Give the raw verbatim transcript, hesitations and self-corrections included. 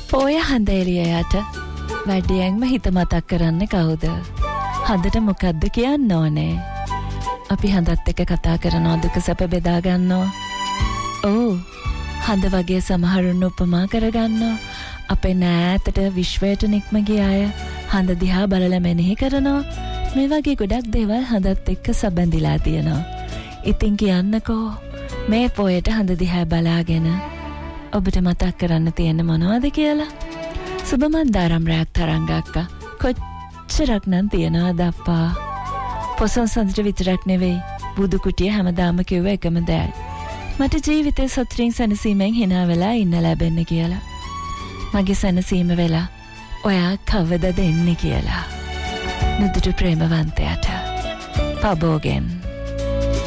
පෝය හඳ එළියට වැඩියෙන්ම හිත මතක් කරන්නේ කවුද? හඳට මොකද්ද කියන්න ඕනේ? අපි හඳත් එක්ක කතා කරනවා, දුක සැප බෙදා ගන්නවා. ඔව්, හඳ වගේ සමහරුන් උපමා කරගන්නවා. අපේ නෑතට විශ්වයට නික්ම ගිය අය හඳ දිහා බලලා මෙනෙහි කරනවා. මේ වගේ ගොඩක් දේවල් හඳත් එක්ක සැබඳිලා තියෙනවා. ඉතින් කියන්නකෝ මේ පොයට හඳ දිහා බලාගෙන ඔබට මතක් කරන්න තියෙන මොනවද කියලා? සුබ මන්දාරම් රැක් තරංගක්කා කොච්චරක් නම් තියනවද අප්පා? පොසොන් සඳට විතරක් නෙවෙයි, බුදු කුටිය හැමදාම කිව්ව එකම දෙයයි. මට ජීවිතේ සතුටින් සැනසීමෙන් hina වෙලා ඉන්න ලැබෙන්න කියලා. මගේ සැනසීම වෙලා ඔයා කවදද එන්නේ කියලා. නුදුටු ප්‍රේමවන්තයාට පබෝගෙන්